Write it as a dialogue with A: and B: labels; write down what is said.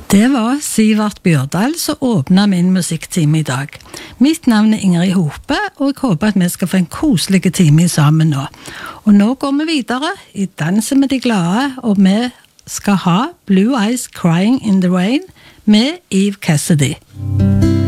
A: Det var Sivert Bjørdal som åpnet min musikktime i dag. Mitt navn er Ingrid Hope, og jeg håper at vi skal få en koselig time sammen nå. Og nå går vi videre i Danse med de glade, og vi skal ha Blue Eyes Crying in the Rain med Eve Cassidy.